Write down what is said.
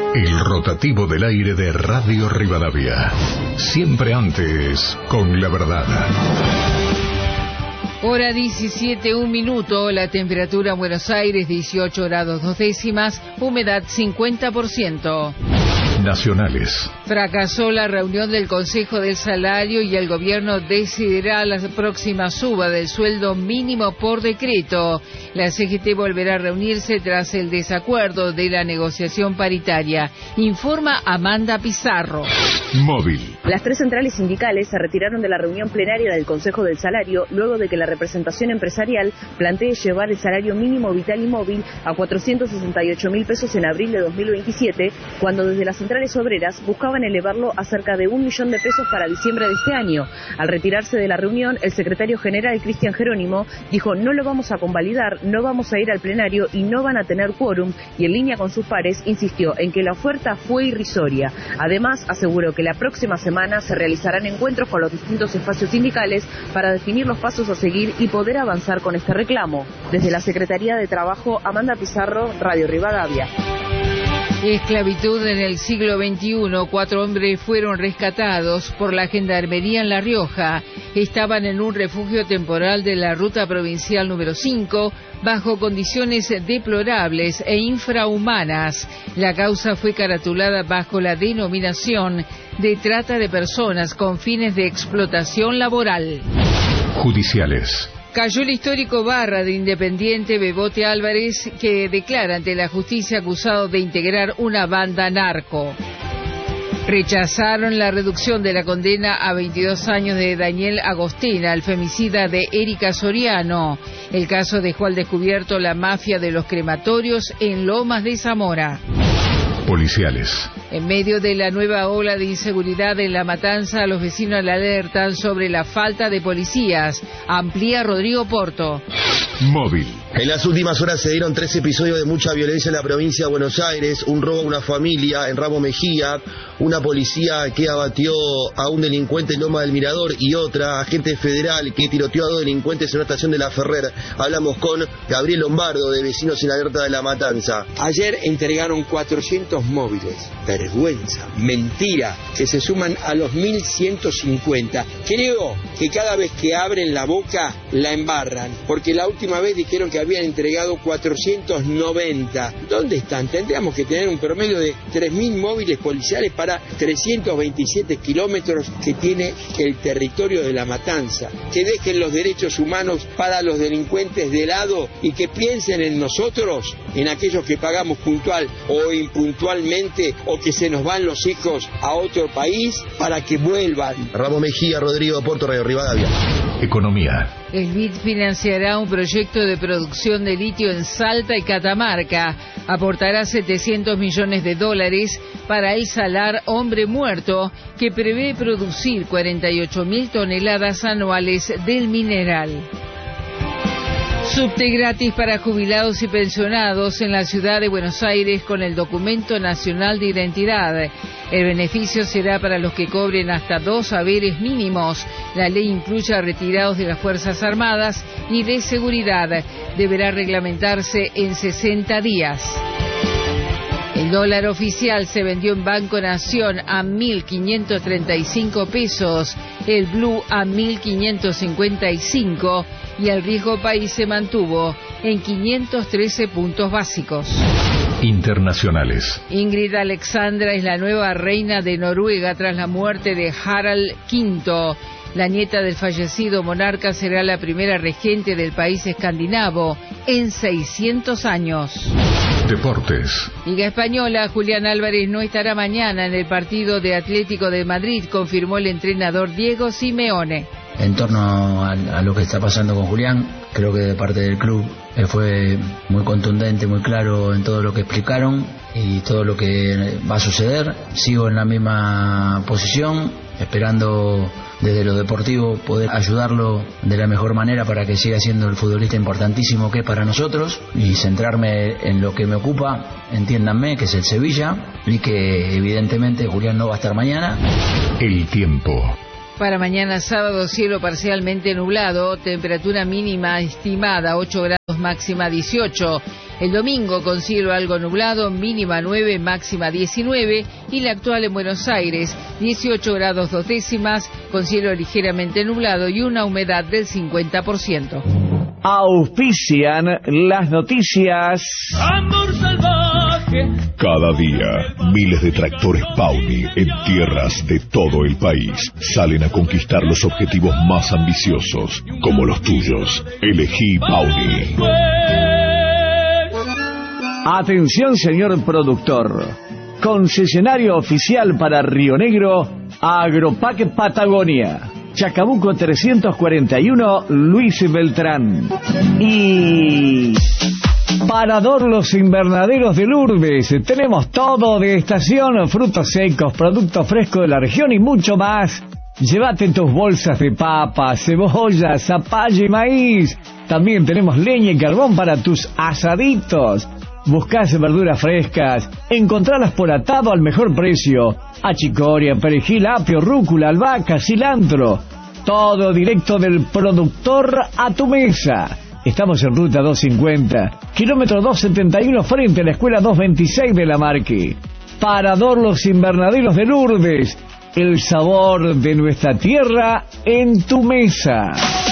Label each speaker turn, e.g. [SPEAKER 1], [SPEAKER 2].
[SPEAKER 1] El rotativo del aire de Radio Rivadavia. Siempre antes, con la verdad.
[SPEAKER 2] Hora 17, 1 minuto, la temperatura en Buenos Aires 18 grados 2 décimas, humedad 50%.
[SPEAKER 1] Nacionales.
[SPEAKER 2] Fracasó la reunión del Consejo del Salario y el gobierno decidirá la próxima suba del sueldo mínimo por decreto. La CGT volverá a reunirse tras el desacuerdo de la negociación paritaria. Informa Amanda Pizarro.
[SPEAKER 1] Móvil.
[SPEAKER 3] Las 3 centrales sindicales se retiraron de la reunión plenaria del Consejo del Salario luego de que la representación empresarial plantee llevar el salario mínimo vital y móvil a 468.000 pesos en abril de 2027, cuando desde las centrales obreras buscaban elevarlo a cerca de 1 millón de pesos para diciembre de este año. Al retirarse de la reunión, el secretario general Cristian Jerónimo dijo: no lo vamos a convalidar, no vamos a ir al plenario y no van a tener quórum, y en línea con sus pares insistió en que la oferta fue irrisoria. Además, aseguró que la próxima semana se realizarán encuentros con los distintos espacios sindicales para definir los pasos a seguir y poder avanzar con este reclamo. Desde la Secretaría de Trabajo, Amanda Pizarro, Radio Rivadavia.
[SPEAKER 2] Esclavitud en el siglo XXI. 4 hombres fueron rescatados por la Gendarmería en La Rioja. Estaban en un refugio temporal de la ruta provincial número 5, bajo condiciones deplorables e infrahumanas. La causa fue caratulada bajo la denominación de trata de personas con fines de explotación laboral.
[SPEAKER 1] Judiciales.
[SPEAKER 2] Cayó el histórico barra de Independiente Bebote Álvarez, que declara ante la justicia acusado de integrar una banda narco. Rechazaron la reducción de la condena a 22 años de Daniel Agostina, el femicida de Erika Soriano. El caso dejó al descubierto la mafia de los crematorios en Lomas de Zamora.
[SPEAKER 1] Policiales.
[SPEAKER 2] En medio de la nueva ola de inseguridad en La Matanza, los vecinos le alertan sobre la falta de policías. Amplía Rodrigo Porto.
[SPEAKER 1] Móvil.
[SPEAKER 4] En las últimas horas se dieron 3 episodios de mucha violencia en la provincia de Buenos Aires: un robo a una familia en Ramos Mejía, una policía que abatió a un delincuente en Loma del Mirador y otra agente federal que tiroteó a 2 delincuentes en una estación de La Ferrer. Hablamos con Gabriel Lombardo, de Vecinos en Alerta de La Matanza.
[SPEAKER 5] Ayer entregaron 400 móviles. Vergüenza, mentira, que se suman a los 1.150. Creo que cada vez que abren la boca la embarran, porque la última vez dijeron que habían entregado 490. ¿Dónde están? Tendríamos que tener un promedio de 3.000 móviles policiales para 327 kilómetros que tiene el territorio de La Matanza. Que dejen los derechos humanos para los delincuentes de lado y que piensen en nosotros, en aquellos que pagamos puntual o impuntualmente, o que se nos van los hijos a otro país, para que vuelvan.
[SPEAKER 4] Ramos Mejía, Rodrigo Porto, Radio Rivadavia.
[SPEAKER 1] Economía.
[SPEAKER 2] El BID financiará un proyecto de producción de litio en Salta y Catamarca. Aportará $700 millones para el Salar Hombre Muerto, que prevé producir 48.000 toneladas anuales del mineral. Subte gratis para jubilados y pensionados en la ciudad de Buenos Aires con el Documento Nacional de Identidad. El beneficio será para los que cobren hasta 2 haberes mínimos. La ley incluye a retirados de las Fuerzas Armadas y de Seguridad. Deberá reglamentarse en 60 días. El dólar oficial se vendió en Banco Nación a 1.535 pesos, el blue a 1.555 y el riesgo país se mantuvo en 513 puntos básicos.
[SPEAKER 1] Internacionales.
[SPEAKER 2] Ingrid Alexandra es la nueva reina de Noruega tras la muerte de Harald V. La nieta del fallecido monarca será la primera regente del país escandinavo en 600 años.
[SPEAKER 1] Deportes.
[SPEAKER 2] Liga Española, Julián Álvarez no estará mañana en el partido de Atlético de Madrid, confirmó el entrenador Diego Simeone.
[SPEAKER 6] En torno a lo que está pasando con Julián, creo que de parte del club fue muy contundente, muy claro en todo lo que explicaron y todo lo que va a suceder. Sigo en la misma posición, esperando desde lo deportivo poder ayudarlo de la mejor manera para que siga siendo el futbolista importantísimo que es para nosotros, y centrarme en lo que me ocupa, entiéndanme, que es el Sevilla, y que evidentemente Julián no va a estar mañana.
[SPEAKER 1] El tiempo.
[SPEAKER 2] Para mañana sábado, cielo parcialmente nublado, temperatura mínima estimada 8 grados, máxima 18. El domingo con cielo algo nublado, mínima 9, máxima 19, y la actual en Buenos Aires, 18 grados 2 décimas, con cielo ligeramente nublado y una humedad del 50%.
[SPEAKER 7] Auspician las noticias.
[SPEAKER 8] Amor salvaje.
[SPEAKER 1] Cada día, miles de tractores Pauni en tierras de todo el país salen a conquistar los objetivos más ambiciosos, como los tuyos. Elegí Pauni.
[SPEAKER 7] Atención, señor productor. Concesionario oficial para Río Negro, Agropac Patagonia. Chacabuco 341, Luis Beltrán. Y Parador Los Invernaderos de Lourdes. Tenemos todo de estación, frutos secos, productos frescos de la región y mucho más. Llévate tus bolsas de papas, cebollas, zapallo y maíz. También tenemos leña y carbón para tus asaditos. Buscás verduras frescas, encontralas por atado al mejor precio. Achicoria, perejil, apio, rúcula, albahaca, cilantro. Todo directo del productor a tu mesa. Estamos en ruta 250, kilómetro 271, frente a la escuela 226 de La Marque. Parador Los Invernaderos de Lourdes. El sabor de nuestra tierra en tu mesa.